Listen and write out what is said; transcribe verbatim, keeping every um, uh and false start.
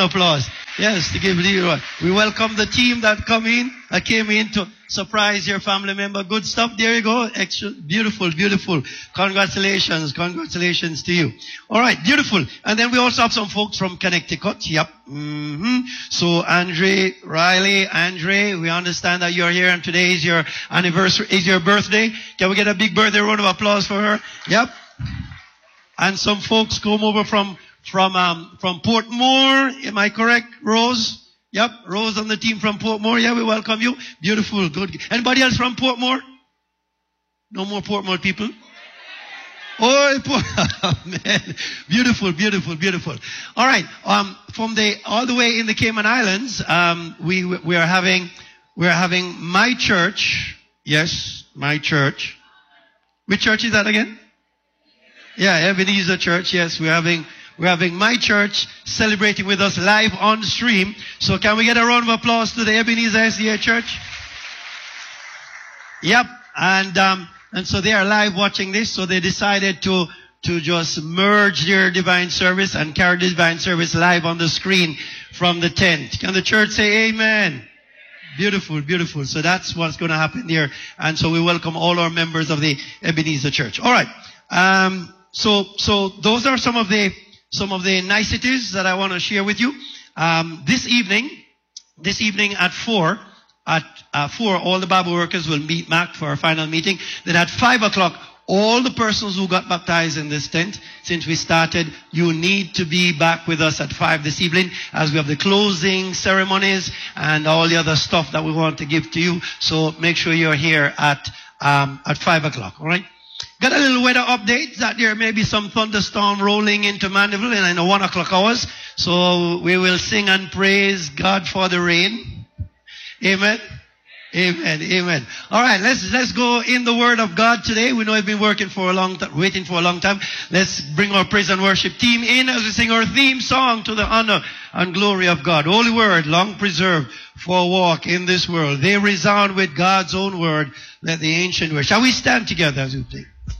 applause. Yes, to give Leroy. We welcome the team that come in, uh, came in to surprise your family member. Good stuff. There you go. Excellent. Beautiful, beautiful. Congratulations. Congratulations to you. All right. Beautiful. And then we also have some folks from Connecticut. Yep. Mm-hmm. So Andre, Riley, Andre, we understand that you're here and today is your anniversary, is your birthday. Can we get a big birthday round of applause for her? Yep. And some folks come over from From, um, from Portmore. Am I correct, Rose? Yep. Rose on the team from Portmore. Yeah, we welcome you. Beautiful. Good. Anybody else from Portmore? No more Portmore people? Oh, oh man. Beautiful, beautiful, beautiful. All right. Um, from the, all the way in the Cayman Islands, um, we, we are having, we are having my church. Yes, my church. Which church is that again? Yeah, Ebenezer Church. Yes, we're having, We're having my church celebrating with us live on stream. So can we get a round of applause to the Ebenezer S D A Church? Yep. And, um, and so they are live watching this. So they decided to, to just merge their divine service and carry the divine service live on the screen from the tent. Can the church say amen? Beautiful, beautiful. So that's what's going to happen there. And so we welcome all our members of the Ebenezer Church. All right. Um, so, so those are some of the, Some of the niceties that I want to share with you. Um, this evening, this evening at four, at uh, four, all the Bible workers will meet Mac for our final meeting. Then at five o'clock, all the persons who got baptized in this tent, since we started, you need to be back with us at five this evening as we have the closing ceremonies and all the other stuff that we want to give to you. So make sure you're here at um, at five o'clock. All right. Got a little weather update that there may be some thunderstorm rolling into Mandeville in the one o'clock hours. So we will sing and praise God for the rain. Amen. Amen. Amen. All right. Let's, let's go in the word of God today. We know we've been working for a long time, waiting for a long time. Let's bring our praise and worship team in as we sing our theme song to the honor and glory of God. Holy word, long preserved for a walk in this world. They resound with God's own word. Let the ancient word. Shall we stand together as we play?